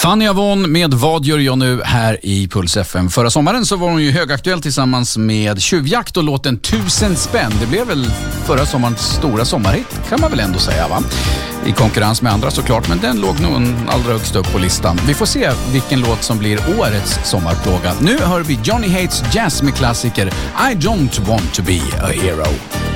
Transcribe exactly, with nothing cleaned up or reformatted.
Fanny Avon med Vad gör jag nu här i Puls F M. Förra sommaren så var hon ju högaktuell tillsammans med Tjuvjakt och låten Tusen spänn. Det blev väl förra sommarens stora sommarhit, kan man väl ändå säga, va? I konkurrens med andra såklart, men den låg nog allra högst upp på listan. Vi får se vilken låt som blir årets sommarplåga. Nu hör vi Johnny Hates Jazz med klassiker I don't want to be a hero.